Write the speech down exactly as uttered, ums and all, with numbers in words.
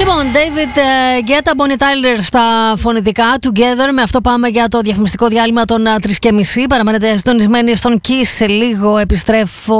Λοιπόν, David Guetta, Bonnie Tyler στα φωνητικά, Together. Με αυτό πάμε για το διαφημιστικό διάλειμμα των τρεις και μισή. Παραμένετε συντονισμένοι στον Kiss. Σε λίγο επιστρέφω